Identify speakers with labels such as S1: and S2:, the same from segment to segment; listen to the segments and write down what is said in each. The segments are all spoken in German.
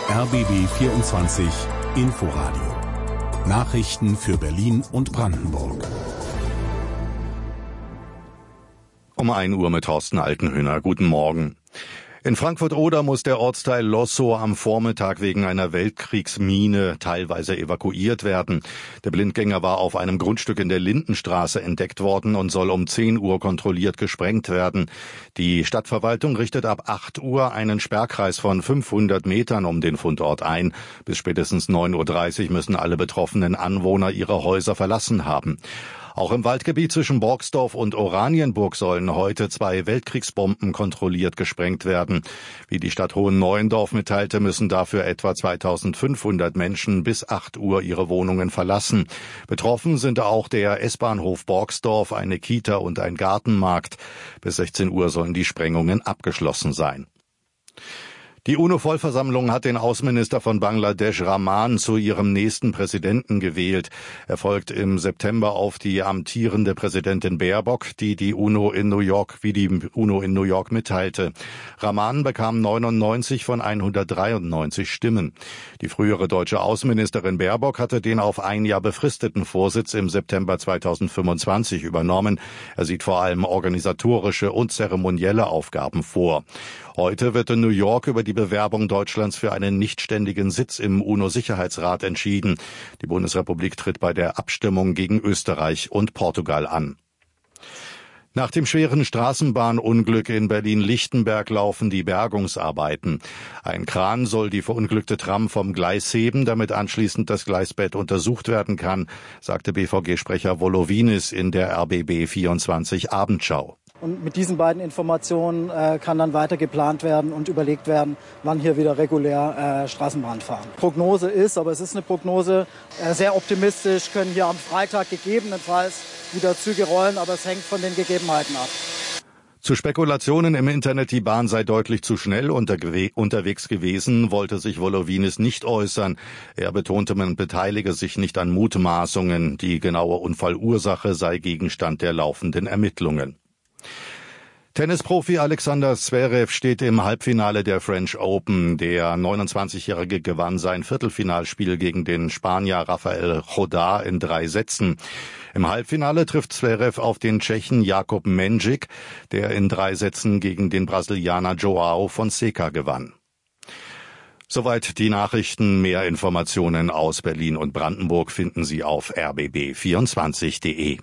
S1: RBB 24 Inforadio. Nachrichten für Berlin und Brandenburg.
S2: Um 1 Uhr mit Thorsten Altenhöhner. Guten Morgen. In Frankfurt-Oder muss der Ortsteil Lossow am Vormittag wegen einer Weltkriegsmine teilweise evakuiert werden. Der Blindgänger war auf einem Grundstück in der Lindenstraße entdeckt worden und soll um 10 Uhr kontrolliert gesprengt werden. Die Stadtverwaltung richtet ab 8 Uhr einen Sperrkreis von 500 Metern um den Fundort ein. Bis spätestens 9.30 Uhr müssen alle betroffenen Anwohner ihre Häuser verlassen haben. Auch im Waldgebiet zwischen Borgsdorf und Oranienburg sollen heute 2 Weltkriegsbomben kontrolliert gesprengt werden. Wie die Stadt Hohenneuendorf mitteilte, müssen dafür etwa 2500 Menschen bis 8 Uhr ihre Wohnungen verlassen. Betroffen sind auch der S-Bahnhof Borgsdorf, eine Kita und ein Gartenmarkt. Bis 16 Uhr sollen die Sprengungen abgeschlossen sein. Die UNO-Vollversammlung hat den Außenminister von Bangladesch Rahman zu ihrem nächsten Präsidenten gewählt. Er folgt im September auf die amtierende Präsidentin Baerbock, die UNO in New York mitteilte. Rahman bekam 99 von 193 Stimmen. Die frühere deutsche Außenministerin Baerbock hatte den auf 1 Jahr befristeten Vorsitz im September 2025 übernommen. Er sieht vor allem organisatorische und zeremonielle Aufgaben vor. Heute wird in New York über die Bewerbung Deutschlands für einen nichtständigen Sitz im UNO-Sicherheitsrat entschieden. Die Bundesrepublik tritt bei der Abstimmung gegen Österreich und Portugal an. Nach dem schweren Straßenbahnunglück in Berlin-Lichtenberg laufen die Bergungsarbeiten. Ein Kran soll die verunglückte Tram vom Gleis heben, damit anschließend das Gleisbett untersucht werden kann, sagte BVG-Sprecher Wolowinis in der RBB 24 Abendschau.
S3: Und mit diesen beiden Informationen kann dann weiter geplant werden und überlegt werden, wann hier wieder regulär Straßenbahn fahren. Prognose ist, aber es ist eine Prognose, sehr optimistisch, können hier am Freitag gegebenenfalls wieder Züge rollen, aber es hängt von den Gegebenheiten ab.
S2: Zu Spekulationen im Internet, die Bahn sei deutlich zu schnell unterwegs gewesen, wollte sich Wolowinis nicht äußern. Er betonte, man beteilige sich nicht an Mutmaßungen. Die genaue Unfallursache sei Gegenstand der laufenden Ermittlungen. Tennisprofi Alexander Zverev steht im Halbfinale der French Open. Der 29-Jährige gewann sein Viertelfinalspiel gegen den Spanier Rafael Chodar in 3 Sätzen. Im Halbfinale trifft Zverev auf den Tschechen Jakub Mendžík, der in 3 Sätzen gegen den Brasilianer João Fonseca gewann. Soweit die Nachrichten. Mehr Informationen aus Berlin und Brandenburg finden Sie auf rbb24.de.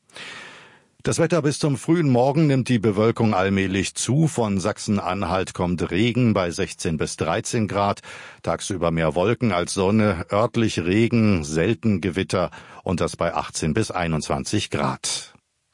S2: Das Wetter bis zum frühen Morgen nimmt die Bewölkung allmählich zu. Von Sachsen-Anhalt kommt Regen bei 16 bis 13 Grad. Tagsüber mehr Wolken als Sonne, örtlich Regen, selten Gewitter und das bei 18 bis 21 Grad.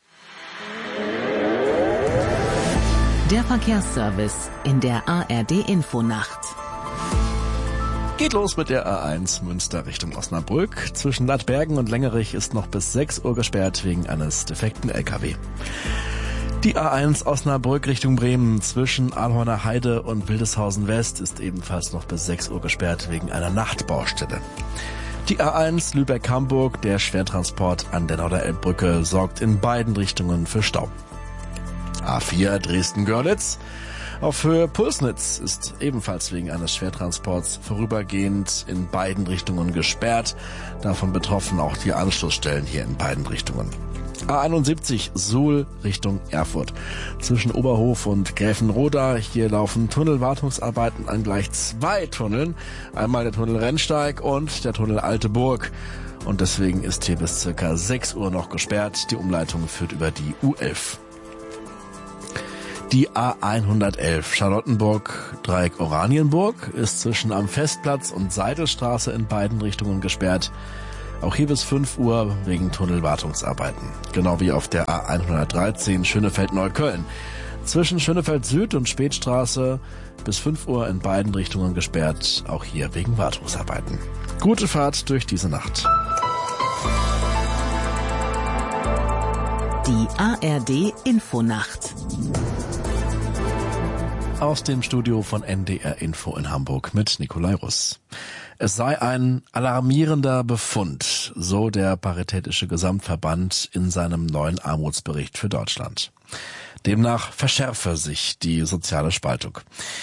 S4: Der Verkehrsservice in der ARD-Infonacht.
S5: Geht los mit der A1 Münster Richtung Osnabrück. Zwischen Ladbergen und Längerich ist noch bis 6 Uhr gesperrt wegen eines defekten LKW. Die A1 Osnabrück Richtung Bremen zwischen Ahlhorner Heide und Wildeshausen West ist ebenfalls noch bis 6 Uhr gesperrt wegen einer Nachtbaustelle. Die A1 Lübeck-Hamburg, der Schwertransport an der Norderelbbrücke, sorgt in beiden Richtungen für Stau. A4 Dresden-Görlitz auf Höhe Pulsnitz ist ebenfalls wegen eines Schwertransports vorübergehend in beiden Richtungen gesperrt. Davon betroffen auch die Anschlussstellen hier in beiden Richtungen. A71 Suhl Richtung Erfurt. Zwischen Oberhof und Gräfenroda. Hier laufen Tunnelwartungsarbeiten an gleich 2 Tunneln. Einmal der Tunnel Rennsteig und der Tunnel Alte Burg. Und deswegen ist hier bis circa 6 Uhr noch gesperrt. Die Umleitung führt über die U11. Die A111 Charlottenburg Dreieck Oranienburg ist zwischen am Festplatz und Seidelstraße in beiden Richtungen gesperrt. Auch hier bis 5 Uhr wegen Tunnelwartungsarbeiten. Genau wie auf der A113 Schönefeld-Neukölln. Zwischen Schönefeld Süd und Spätstraße bis 5 Uhr in beiden Richtungen gesperrt. Auch hier wegen Wartungsarbeiten. Gute Fahrt durch diese Nacht.
S4: Die ARD Infonacht.
S5: Aus dem Studio von NDR Info in Hamburg mit Nikolai Russ. Es sei ein alarmierender Befund, so der Paritätische Gesamtverband in seinem neuen Armutsbericht für Deutschland. Demnach verschärfe sich die soziale Spaltung.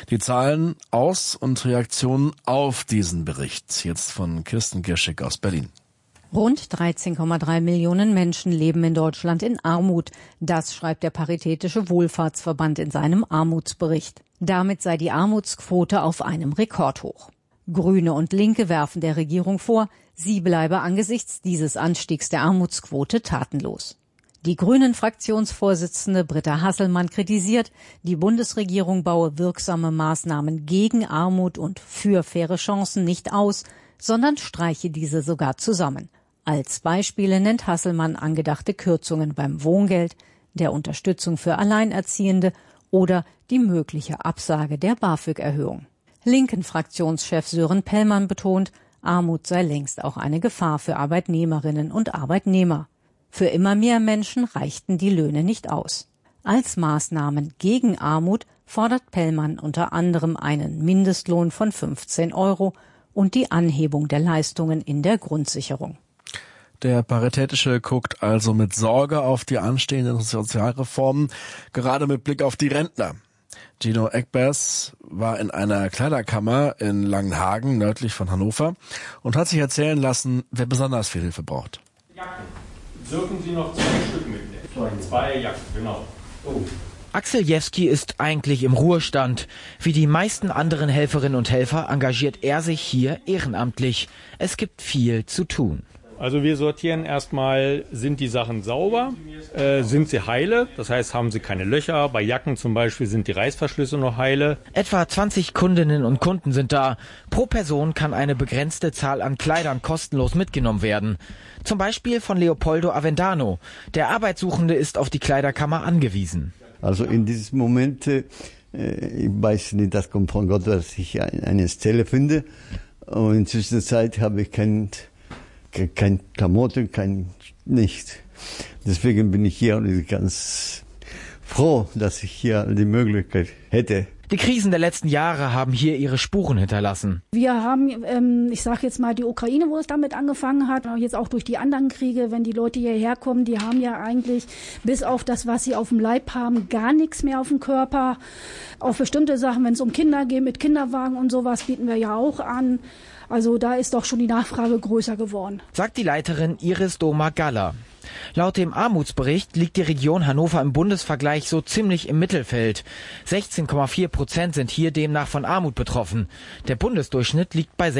S5: Die Zahlen aus und Reaktionen auf diesen Bericht. Jetzt von Kirsten Gierschik aus Berlin.
S6: Rund 13,3 Millionen Menschen leben in Deutschland in Armut. Das schreibt der Paritätische Wohlfahrtsverband in seinem Armutsbericht. Damit sei die Armutsquote auf einem Rekordhoch. Grüne und Linke werfen der Regierung vor, sie bleibe angesichts dieses Anstiegs der Armutsquote tatenlos. Die Grünen-Fraktionsvorsitzende Britta Hasselmann kritisiert, die Bundesregierung baue wirksame Maßnahmen gegen Armut und für faire Chancen nicht aus, sondern streiche diese sogar zusammen. Als Beispiele nennt Hasselmann angedachte Kürzungen beim Wohngeld, der Unterstützung für Alleinerziehende oder die mögliche Absage der BAföG-Erhöhung. Linken-Fraktionschef Sören Pellmann betont, Armut sei längst auch eine Gefahr für Arbeitnehmerinnen und Arbeitnehmer. Für immer mehr Menschen reichten die Löhne nicht aus. Als Maßnahmen gegen Armut fordert Pellmann unter anderem einen Mindestlohn von 15 € und die Anhebung der Leistungen in der Grundsicherung.
S5: Der Paritätische guckt also mit Sorge auf die anstehenden Sozialreformen, gerade mit Blick auf die Rentner. Gino Eckbers war in einer Kleiderkammer in Langenhagen, nördlich von Hannover, und hat sich erzählen lassen, wer besonders viel Hilfe braucht.
S7: Jacken. Dürfen Sie noch 2 Stück mitnehmen? 2 Jacken, genau. Oh.
S8: Axel Jewski ist eigentlich im Ruhestand. Wie die meisten anderen Helferinnen und Helfer engagiert er sich hier ehrenamtlich. Es gibt viel zu tun.
S7: Also wir sortieren erstmal, sind die Sachen sauber, sind sie heile, das heißt, haben sie keine Löcher. Bei Jacken zum Beispiel sind die Reißverschlüsse noch heile.
S8: Etwa 20 Kundinnen und Kunden sind da. Pro Person kann eine begrenzte Zahl an Kleidern kostenlos mitgenommen werden. Zum Beispiel von Leopoldo Avendano. Der Arbeitssuchende ist auf die Kleiderkammer angewiesen.
S9: Also in diesem Moment, ich weiß nicht, das kommt von Gott, dass ich eine Stelle finde. Und in der Zeit habe ich kein Klamotten, nichts. Deswegen bin ich hier und ganz froh, dass ich hier die Möglichkeit hätte.
S8: Die Krisen der letzten Jahre haben hier ihre Spuren hinterlassen.
S10: Wir haben, ich sage jetzt mal die Ukraine, wo es damit angefangen hat, jetzt auch durch die anderen Kriege, wenn die Leute hierher kommen, die haben ja eigentlich bis auf das, was sie auf dem Leib haben, gar nichts mehr auf dem Körper. Auf bestimmte Sachen, wenn es um Kinder geht, mit Kinderwagen und sowas, bieten wir ja auch an. Also da ist doch schon die Nachfrage größer geworden.
S8: Sagt die Leiterin Iris Doma-Galler. Laut dem Armutsbericht liegt die Region Hannover im Bundesvergleich so ziemlich im Mittelfeld. 16,4% sind hier demnach von Armut betroffen. Der Bundesdurchschnitt liegt bei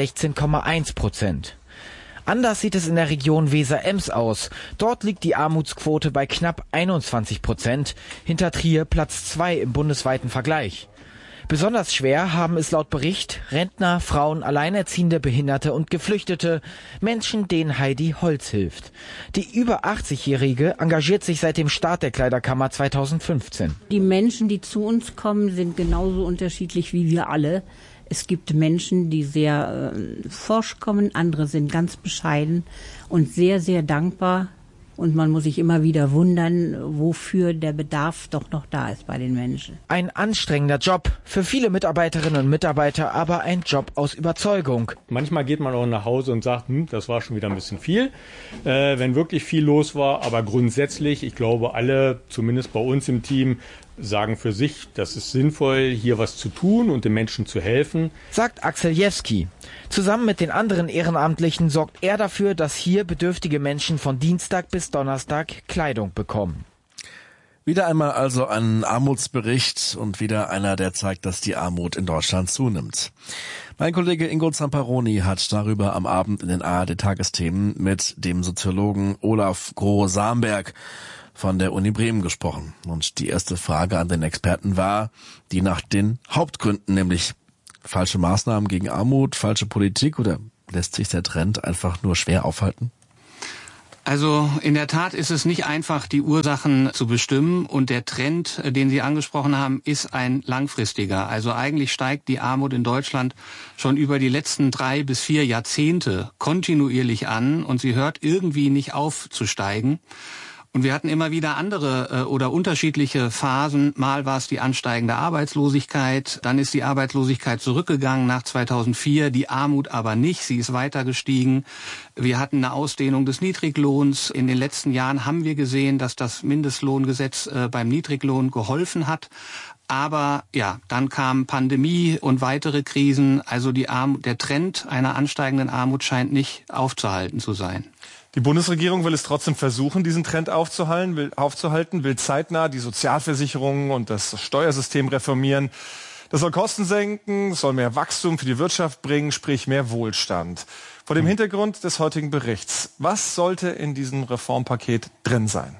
S8: 16,1%. Anders sieht es in der Region Weser-Ems aus. Dort liegt die Armutsquote bei knapp 21%. Hinter Trier Platz 2 im bundesweiten Vergleich. Besonders schwer haben es laut Bericht Rentner, Frauen, Alleinerziehende, Behinderte und Geflüchtete, Menschen, denen Heidi Holz hilft. Die über 80-Jährige engagiert sich seit dem Start der Kleiderkammer 2015.
S11: Die Menschen, die zu uns kommen, sind genauso unterschiedlich wie wir alle. Es gibt Menschen, die sehr forsch kommen, andere sind ganz bescheiden und sehr, sehr dankbar. Und man muss sich immer wieder wundern, wofür der Bedarf doch noch da ist bei den Menschen.
S8: Ein anstrengender Job, für viele Mitarbeiterinnen und Mitarbeiter aber ein Job aus Überzeugung.
S7: Manchmal geht man auch nach Hause und sagt, das war schon wieder ein bisschen viel, wenn wirklich viel los war. Aber grundsätzlich, ich glaube, alle, zumindest bei uns im Team, sagen für sich, das ist sinnvoll, hier was zu tun und den Menschen zu helfen.
S8: Sagt Axel Jewski. Zusammen mit den anderen Ehrenamtlichen sorgt er dafür, dass hier bedürftige Menschen von Dienstag bis Donnerstag Kleidung bekommen.
S5: Wieder einmal also ein Armutsbericht und wieder einer, der zeigt, dass die Armut in Deutschland zunimmt. Mein Kollege Ingo Zamparoni hat darüber am Abend in den ARD-Tagesthemen mit dem Soziologen Olaf Groh-Samberg von der Uni Bremen gesprochen. Und die erste Frage an den Experten war die nach den Hauptgründen, nämlich falsche Maßnahmen gegen Armut, falsche Politik, oder lässt sich der Trend einfach nur schwer aufhalten?
S12: Also in der Tat ist es nicht einfach, die Ursachen zu bestimmen, und der Trend, den Sie angesprochen haben, ist ein langfristiger. Also eigentlich steigt die Armut in Deutschland schon über die letzten 3 bis 4 Jahrzehnte kontinuierlich an und sie hört irgendwie nicht auf zu steigen. Und wir hatten immer wieder andere oder unterschiedliche Phasen. Mal war es die ansteigende Arbeitslosigkeit, dann ist die Arbeitslosigkeit zurückgegangen nach 2004, die Armut aber nicht, sie ist weiter gestiegen. Wir hatten eine Ausdehnung des Niedriglohns. In den letzten Jahren haben wir gesehen, dass das Mindestlohngesetz beim Niedriglohn geholfen hat. Aber ja, dann kam Pandemie und weitere Krisen. Also der Trend einer ansteigenden Armut scheint nicht aufzuhalten zu sein.
S13: Die Bundesregierung will es trotzdem versuchen, diesen Trend aufzuhalten, will zeitnah die Sozialversicherungen und das Steuersystem reformieren. Das soll Kosten senken, soll mehr Wachstum für die Wirtschaft bringen, sprich mehr Wohlstand. Vor dem Hintergrund des heutigen Berichts, was sollte in diesem Reformpaket drin sein?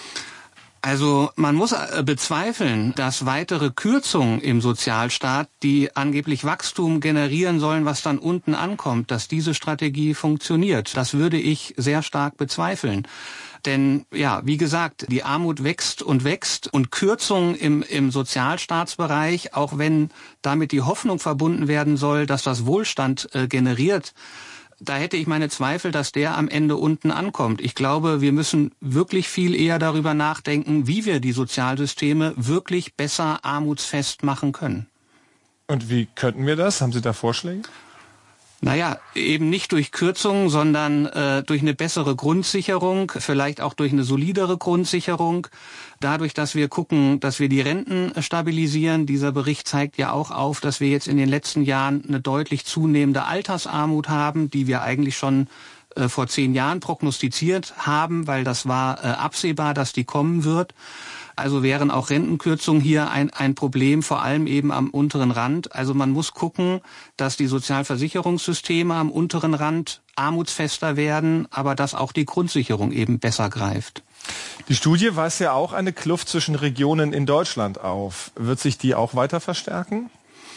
S12: Also man muss bezweifeln, dass weitere Kürzungen im Sozialstaat, die angeblich Wachstum generieren sollen, was dann unten ankommt, dass diese Strategie funktioniert. Das würde ich sehr stark bezweifeln. Denn ja, wie gesagt, die Armut wächst und Kürzungen im Sozialstaatsbereich, auch wenn damit die Hoffnung verbunden werden soll, dass das Wohlstand generiert, da hätte ich meine Zweifel, dass der am Ende unten ankommt. Ich glaube, wir müssen wirklich viel eher darüber nachdenken, wie wir die Sozialsysteme wirklich besser armutsfest machen können.
S13: Und wie könnten wir das? Haben Sie da Vorschläge?
S12: Naja, eben nicht durch Kürzungen, sondern durch eine bessere Grundsicherung, vielleicht auch durch eine solidere Grundsicherung. Dadurch, dass wir gucken, dass wir die Renten stabilisieren. Dieser Bericht zeigt ja auch auf, dass wir jetzt in den letzten Jahren eine deutlich zunehmende Altersarmut haben, die wir eigentlich schon vor 10 Jahren prognostiziert haben, weil das war absehbar, dass die kommen wird. Also wären auch Rentenkürzungen hier ein Problem, vor allem eben am unteren Rand. Also man muss gucken, dass die Sozialversicherungssysteme am unteren Rand armutsfester werden, aber dass auch die Grundsicherung eben besser greift.
S13: Die Studie weist ja auch eine Kluft zwischen Regionen in Deutschland auf. Wird sich die auch weiter verstärken?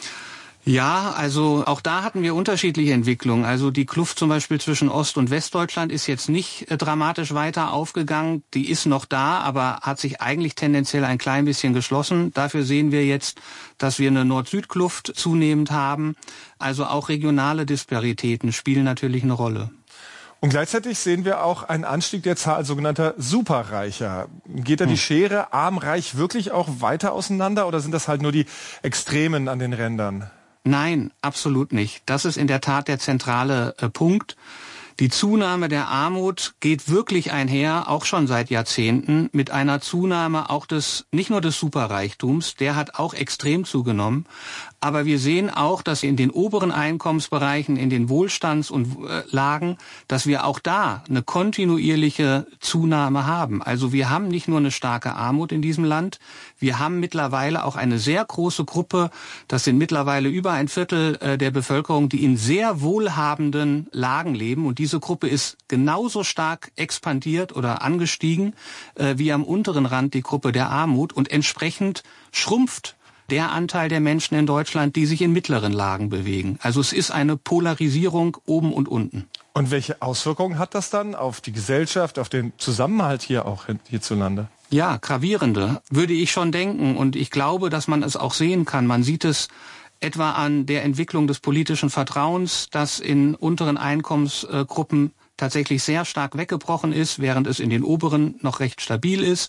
S12: Ja, also auch da hatten wir unterschiedliche Entwicklungen. Also die Kluft zum Beispiel zwischen Ost- und Westdeutschland ist jetzt nicht dramatisch weiter aufgegangen. Die ist noch da, aber hat sich eigentlich tendenziell ein klein bisschen geschlossen. Dafür sehen wir jetzt, dass wir eine Nord-Süd-Kluft zunehmend haben. Also auch regionale Disparitäten spielen natürlich eine Rolle.
S13: Und gleichzeitig sehen wir auch einen Anstieg der Zahl sogenannter Superreicher. Geht da die Schere arm-reich wirklich auch weiter auseinander oder sind das halt nur die Extremen an den Rändern?
S12: Nein, absolut nicht. Das ist in der Tat der zentrale Punkt. Die Zunahme der Armut geht wirklich einher, auch schon seit Jahrzehnten, mit einer Zunahme auch nicht nur des Superreichtums, der hat auch extrem zugenommen, aber wir sehen auch, dass in den oberen Einkommensbereichen, in den Wohlstandslagen, dass wir auch da eine kontinuierliche Zunahme haben. Also wir haben nicht nur eine starke Armut in diesem Land, wir haben mittlerweile auch eine sehr große Gruppe, das sind mittlerweile über 1/4 der Bevölkerung, die in sehr wohlhabenden Lagen leben und diese Gruppe ist genauso stark expandiert oder angestiegen wie am unteren Rand die Gruppe der Armut und entsprechend schrumpft der Anteil der Menschen in Deutschland, die sich in mittleren Lagen bewegen. Also es ist eine Polarisierung oben und unten.
S13: Und welche Auswirkungen hat das dann auf die Gesellschaft, auf den Zusammenhalt hier auch hierzulande?
S12: Ja, gravierende, würde ich schon denken. Und ich glaube, dass man es auch sehen kann. Man sieht es etwa an der Entwicklung des politischen Vertrauens, das in unteren Einkommensgruppen tatsächlich sehr stark weggebrochen ist, während es in den oberen noch recht stabil ist.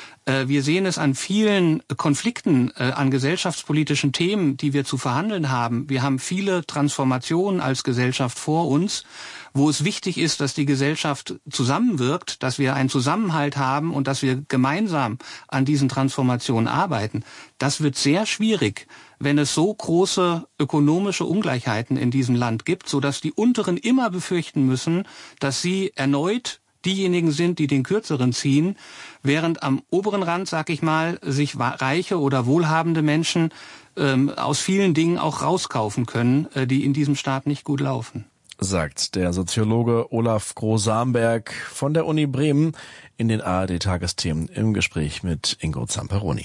S12: Wir sehen es an vielen Konflikten, an gesellschaftspolitischen Themen, die wir zu verhandeln haben. Wir haben viele Transformationen als Gesellschaft vor uns, wo es wichtig ist, dass die Gesellschaft zusammenwirkt, dass wir einen Zusammenhalt haben und dass wir gemeinsam an diesen Transformationen arbeiten. Das wird sehr schwierig, wenn es so große ökonomische Ungleichheiten in diesem Land gibt, sodass die Unteren immer befürchten müssen, dass sie erneut diejenigen sind, die den Kürzeren ziehen, während am oberen Rand, sag ich mal, sich reiche oder wohlhabende Menschen aus vielen Dingen auch rauskaufen können, die in diesem Staat nicht gut laufen.
S5: Sagt der Soziologe Olaf Groh-Samberg von der Uni Bremen in den ARD-Tagesthemen im Gespräch mit Ingo Zamperoni.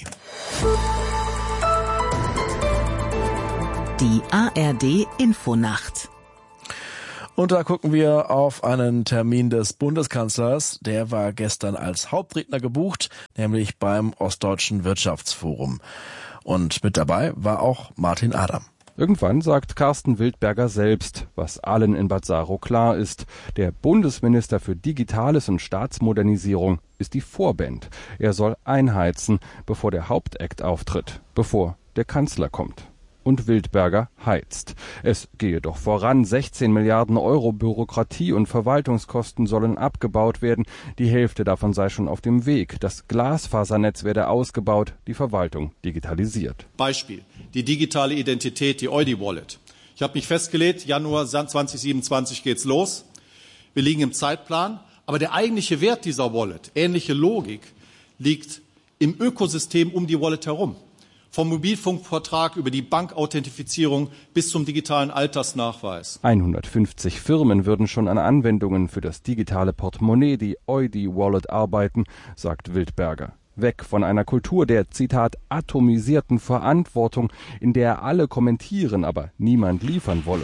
S4: Die ARD-Infonacht.
S5: Und da gucken wir auf einen Termin des Bundeskanzlers. Der war gestern als Hauptredner gebucht, nämlich beim Ostdeutschen Wirtschaftsforum. Und mit dabei war auch Martin Adam.
S14: Irgendwann sagt Carsten Wildberger selbst, was allen in Bad Saro klar ist. Der Bundesminister für Digitales und Staatsmodernisierung ist die Vorband. Er soll einheizen, bevor der Hauptakt auftritt, bevor der Kanzler kommt. Und Wildberger heizt. Es gehe doch voran. 16 Milliarden Euro Bürokratie und Verwaltungskosten sollen abgebaut werden. Die Hälfte davon sei schon auf dem Weg. Das Glasfasernetz werde ausgebaut, die Verwaltung digitalisiert.
S15: Beispiel: die digitale Identität, die Eudi-Wallet. Ich habe mich festgelegt, Januar 2027 geht's los. Wir liegen im Zeitplan. Aber der eigentliche Wert dieser Wallet, ähnliche Logik, liegt im Ökosystem um die Wallet herum. Vom Mobilfunkvertrag über die Bankauthentifizierung bis zum digitalen Altersnachweis.
S14: 150 Firmen würden schon an Anwendungen für das digitale Portemonnaie, die Eudi-Wallet, arbeiten, sagt Wildberger. Weg von einer Kultur der, Zitat, atomisierten Verantwortung, in der alle kommentieren, aber niemand liefern wolle.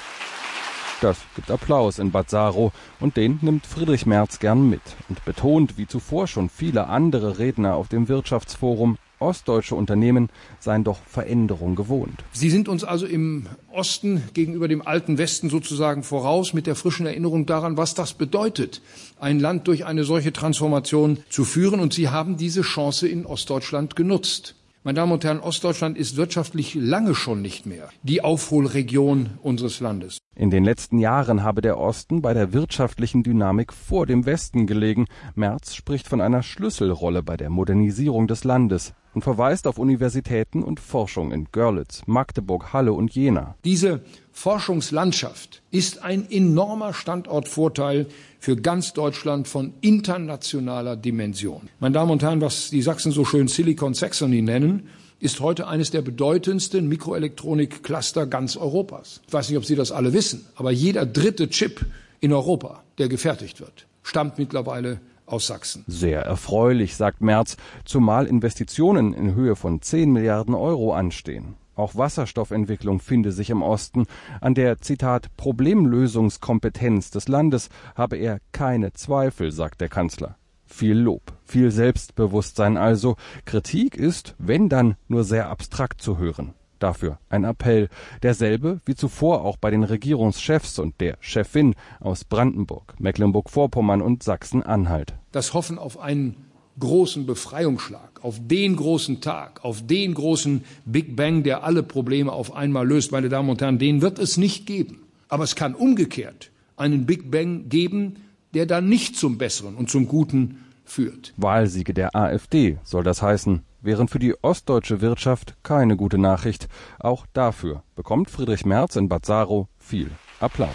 S14: Das gibt Applaus in Bad Saro und den nimmt Friedrich Merz gern mit und betont, wie zuvor schon viele andere Redner auf dem Wirtschaftsforum, ostdeutsche Unternehmen seien doch Veränderung gewohnt.
S16: Sie sind uns also im Osten gegenüber dem alten Westen sozusagen voraus mit der frischen Erinnerung daran, was das bedeutet, ein Land durch eine solche Transformation zu führen. Und Sie haben diese Chance in Ostdeutschland genutzt. Meine Damen und Herren, Ostdeutschland ist wirtschaftlich lange schon nicht mehr die Aufholregion unseres Landes.
S14: In den letzten Jahren habe der Osten bei der wirtschaftlichen Dynamik vor dem Westen gelegen. Merz spricht von einer Schlüsselrolle bei der Modernisierung des Landes und verweist auf Universitäten und Forschung in Görlitz, Magdeburg, Halle und Jena.
S16: Diese Forschungslandschaft ist ein enormer Standortvorteil für ganz Deutschland von internationaler Dimension. Meine Damen und Herren, was die Sachsen so schön Silicon Saxony nennen, ist heute eines der bedeutendsten Mikroelektronik-Cluster ganz Europas. Ich weiß nicht, ob Sie das alle wissen, aber jeder dritte Chip in Europa, der gefertigt wird, stammt mittlerweile aus Sachsen.
S14: Sehr erfreulich, sagt Merz, zumal Investitionen in Höhe von 10 Milliarden Euro anstehen. Auch Wasserstoffentwicklung finde sich im Osten. An der, Zitat, Problemlösungskompetenz des Landes habe er keine Zweifel, sagt der Kanzler. Viel Lob, viel Selbstbewusstsein also. Kritik ist, wenn dann, nur sehr abstrakt zu hören. Dafür ein Appell, derselbe wie zuvor auch bei den Regierungschefs und der Chefin aus Brandenburg, Mecklenburg-Vorpommern und Sachsen-Anhalt.
S16: Das Hoffen auf einen großen Befreiungsschlag, auf den großen Tag, auf den großen Big Bang, der alle Probleme auf einmal löst, meine Damen und Herren, den wird es nicht geben. Aber es kann umgekehrt einen Big Bang geben, der dann nicht zum Besseren und zum Guten führt.
S14: Wahlsiege der AfD soll das heißen, wären für die ostdeutsche Wirtschaft keine gute Nachricht. Auch dafür bekommt Friedrich Merz in Bad Saro viel Applaus.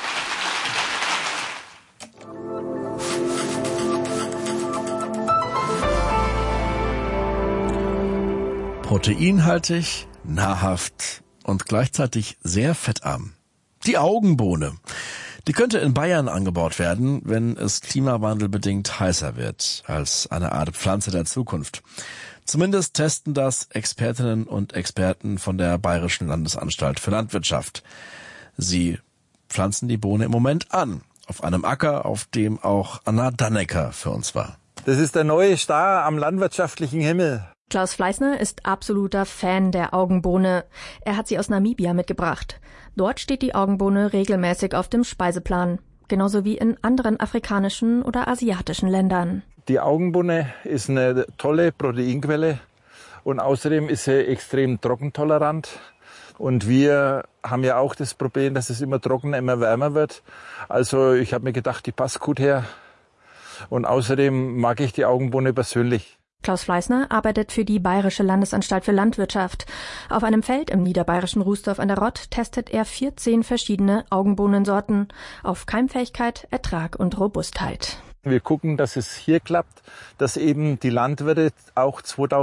S5: Proteinhaltig, nahrhaft und gleichzeitig sehr fettarm. Die Augenbohne. Die könnte in Bayern angebaut werden, wenn es klimawandelbedingt heißer wird, als eine Art Pflanze der Zukunft. Zumindest testen das Expertinnen und Experten von der Bayerischen Landesanstalt für Landwirtschaft. Sie pflanzen die Bohne im Moment an, auf einem Acker, auf dem auch Anna Dannecker für uns war.
S17: Das ist der neue Star am landwirtschaftlichen Himmel.
S18: Klaus Fleißner ist absoluter Fan der Augenbohne. Er hat sie aus Namibia mitgebracht. Dort steht die Augenbohne regelmäßig auf dem Speiseplan. Genauso wie in anderen afrikanischen oder asiatischen Ländern.
S17: Die Augenbohne ist eine tolle Proteinquelle und außerdem ist sie extrem trockentolerant. Und wir haben ja auch das Problem, dass es immer trockener, immer wärmer wird. Also ich habe mir gedacht, die passt gut her. Und außerdem mag ich die Augenbohne persönlich.
S18: Klaus Fleißner arbeitet für die Bayerische Landesanstalt für Landwirtschaft. Auf einem Feld im niederbayerischen Rußdorf an der Rott testet er 14 verschiedene Augenbohnensorten auf Keimfähigkeit, Ertrag und Robustheit.
S17: Wir gucken, dass es hier klappt, dass eben die Landwirte auch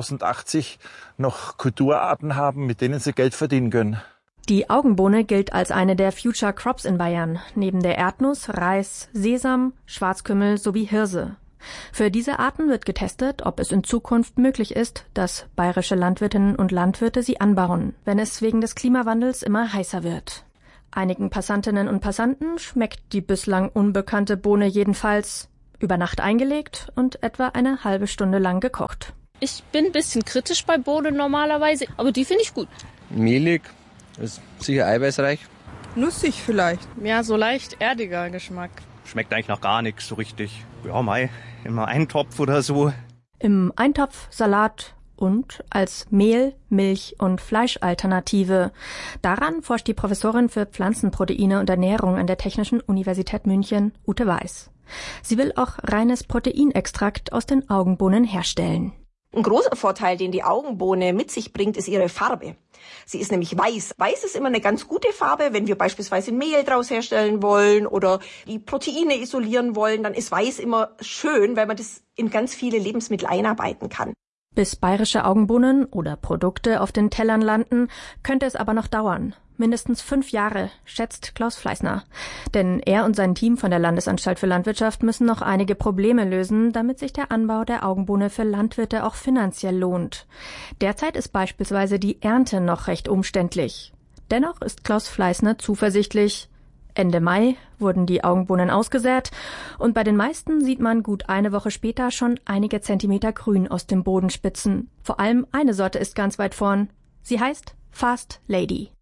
S17: 2080 noch Kulturarten haben, mit denen sie Geld verdienen können.
S18: Die Augenbohne gilt als eine der Future Crops in Bayern, neben der Erdnuss, Reis, Sesam, Schwarzkümmel sowie Hirse. Für diese Arten wird getestet, ob es in Zukunft möglich ist, dass bayerische Landwirtinnen und Landwirte sie anbauen, wenn es wegen des Klimawandels immer heißer wird. Einigen Passantinnen und Passanten schmeckt die bislang unbekannte Bohne jedenfalls über Nacht eingelegt und etwa eine halbe Stunde lang gekocht.
S19: Ich bin ein bisschen kritisch bei Bohnen normalerweise, aber die finde ich gut.
S20: Mehlig, ist sicher eiweißreich.
S21: Nussig vielleicht.
S19: Ja, so leicht erdiger Geschmack.
S22: Schmeckt eigentlich noch gar nichts so richtig. Ja, immer Eintopf oder so.
S18: Im Eintopf, Salat und als Mehl-, Milch- und Fleischalternative. Daran forscht die Professorin für Pflanzenproteine und Ernährung an der Technischen Universität München, Ute Weiß. Sie will auch reines Proteinextrakt aus den Augenbohnen herstellen.
S21: Ein großer Vorteil, den die Augenbohne mit sich bringt, ist ihre Farbe. Sie ist nämlich weiß. Weiß ist immer eine ganz gute Farbe. Wenn wir beispielsweise ein Mehl draus herstellen wollen oder die Proteine isolieren wollen, dann ist weiß immer schön, weil man das in ganz viele Lebensmittel einarbeiten kann.
S18: Bis bayerische Augenbohnen oder Produkte auf den Tellern landen, könnte es aber noch dauern. Mindestens 5 Jahre, schätzt Klaus Fleißner. Denn er und sein Team von der Landesanstalt für Landwirtschaft müssen noch einige Probleme lösen, damit sich der Anbau der Augenbohne für Landwirte auch finanziell lohnt. Derzeit ist beispielsweise die Ernte noch recht umständlich. Dennoch ist Klaus Fleißner zuversichtlich. Ende Mai wurden die Augenbohnen ausgesät und bei den meisten sieht man gut eine Woche später schon einige Zentimeter Grün aus dem Boden spitzen. Vor allem eine Sorte ist ganz weit vorn. Sie heißt Fast Lady.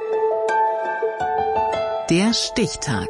S4: Der Stichtag.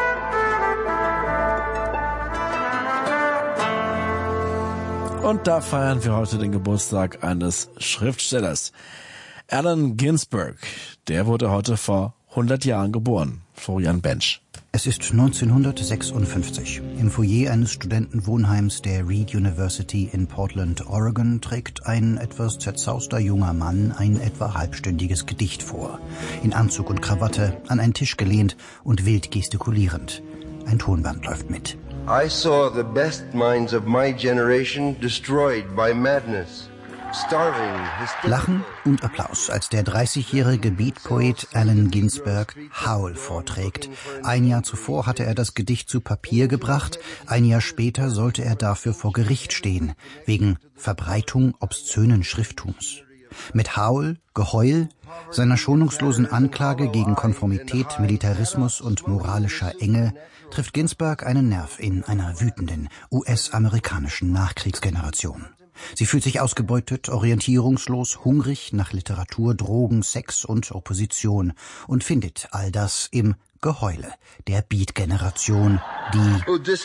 S5: Und da feiern wir heute den Geburtstag eines Schriftstellers. Allen Ginsberg, der wurde heute vor 100 Jahren geboren. Florian Bench.
S22: Es ist 1956. Im Foyer eines Studentenwohnheims der Reed University in Portland, Oregon, trägt ein etwas zerzauster junger Mann ein etwa halbstündiges Gedicht vor. In Anzug und Krawatte, an einen Tisch gelehnt und wild gestikulierend. Ein Tonband läuft mit.
S23: I saw the best minds of my generation destroyed by madness.
S22: Lachen und Applaus, als der 30-jährige Beatpoet Allen Ginsberg Howl vorträgt. Ein Jahr zuvor hatte er das Gedicht zu Papier gebracht, ein Jahr später sollte er dafür vor Gericht stehen, wegen Verbreitung obszönen Schrifttums. Mit Howl, Geheul, seiner schonungslosen Anklage gegen Konformität, Militarismus und moralischer Enge, trifft Ginsberg einen Nerv in einer wütenden US-amerikanischen Nachkriegsgeneration. Sie fühlt sich ausgebeutet, orientierungslos, hungrig nach Literatur, Drogen, Sex und Opposition und findet all das im Geheule der Beat-Generation, die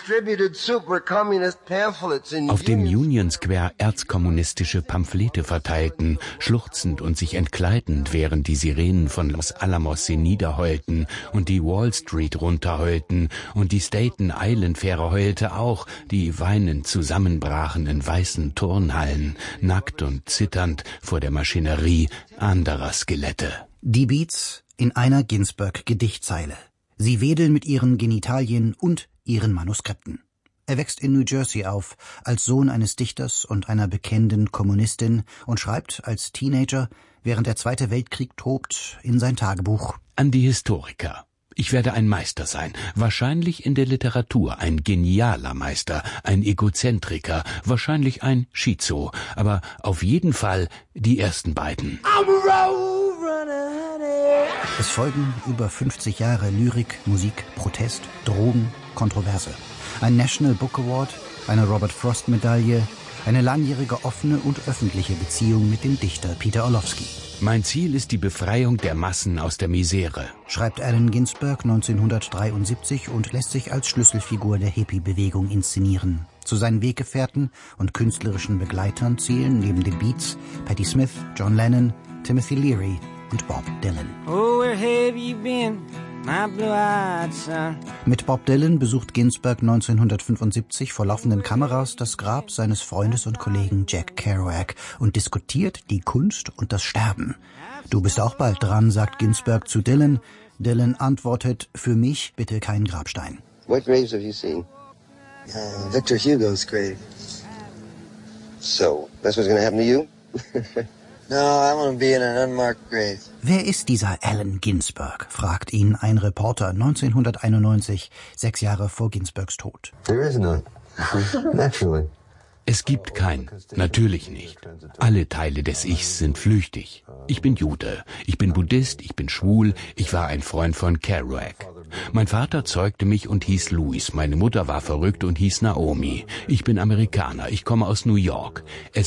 S24: auf dem Union Square erzkommunistische Pamphlete verteilten, schluchzend und sich entkleidend, während die Sirenen von Los Alamos sie niederheulten und die Wall Street runterheulten und die Staten Island Fähre heulte auch, die weinend zusammenbrachen in weißen Turnhallen, nackt und zitternd vor der Maschinerie anderer Skelette.
S22: Die Beats in einer Ginsberg-Gedichtzeile. Sie wedeln mit ihren Genitalien und ihren Manuskripten. Er wächst in New Jersey auf, als Sohn eines Dichters und einer bekennenden Kommunistin und schreibt als Teenager, während der Zweite Weltkrieg tobt, in sein Tagebuch.
S24: An die Historiker. Ich werde ein Meister sein, wahrscheinlich in der Literatur, ein genialer Meister, ein Egozentriker, wahrscheinlich ein Schizo, aber auf jeden Fall die ersten beiden.
S22: Es folgen über 50 Jahre Lyrik, Musik, Protest, Drogen, Kontroverse. Ein National Book Award, eine Robert Frost Medaille, eine langjährige offene und öffentliche Beziehung mit dem Dichter Peter Orlovsky.
S24: Mein Ziel ist die Befreiung der Massen aus der Misere,
S22: schreibt Allen Ginsberg 1973 und lässt sich als Schlüsselfigur der Hippie-Bewegung inszenieren. Zu seinen Weggefährten und künstlerischen Begleitern zählen neben den Beats Patti Smith, John Lennon, Timothy Leary und Bob Dylan.
S25: Oh, where have you been, my blue-eyed son?
S22: Mit Bob Dylan besucht Ginsberg 1975 vor laufenden Kameras das Grab seines Freundes und Kollegen Jack Kerouac und diskutiert die Kunst und das Sterben. Du bist auch bald dran, sagt Ginsberg zu Dylan. Dylan antwortet, für mich bitte kein Grabstein.
S23: What graves have you seen? Victor Hugo's grave. So, that's what's going to happen to you? No, I want to be in an unmarked grave.
S22: Wer ist dieser Allen Ginsberg? Fragt ihn ein Reporter 1991, 6 Jahre vor Ginsbergs Tod.
S23: There is none. Naturally.
S24: Es gibt kein, natürlich nicht. Alle Teile des Ichs sind flüchtig. Ich bin Jude, ich bin Buddhist, ich bin schwul, ich war ein Freund von Kerouac. Mein Vater zeugte mich und hieß Louis, meine Mutter war verrückt und hieß Naomi. Ich bin Amerikaner, ich komme aus New York.